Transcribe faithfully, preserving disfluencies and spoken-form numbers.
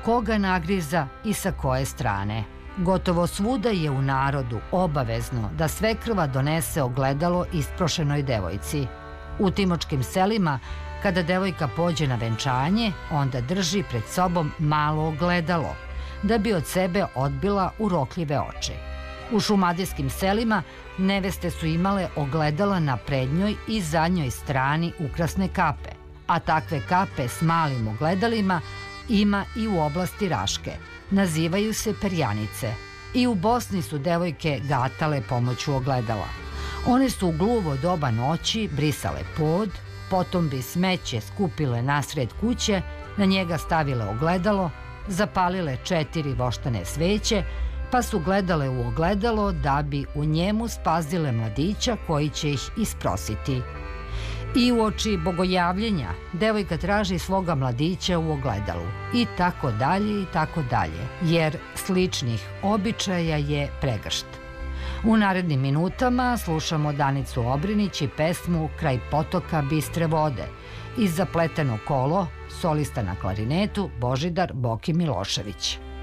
koga nagriza i sa koje strane. Gotovo svuda je u narodu obavezno da svekrva donese ogledalo isprošenoj devojci. U timočkim selima, kada devojka pođe na venčanje, onda drži pred sobom malo ogledalo, da bi od sebe odbila urokljive oči. U šumadijskim selima neveste su imale ogledala na prednjoj i zadnjoj strani ukrasne kape, a takve kape s malim ogledalima ima i u oblasti Raške. Nazivaju se perjanice. I u Bosni su devojke gatale pomoću ogledala. One su u gluvo doba noći brisale pod, potom bi smeće skupile nasred kuće, na njega stavile ogledalo, zapalile četiri voštane sveće, pa su gledale u ogledalo da bi u njemu spazile mladića koji će ih isprositi. I u oči bogojavljenja devojka traži svoga mladića u ogledalu i tako dalje i tako dalje, jer sličnih običaja je pregršt. U narednim minutama slušamo Danicu Obrinić i pesmu Kraj potoka bistre vode i Zapleteno kolo, solista na klarinetu Božidar Boki Milošević.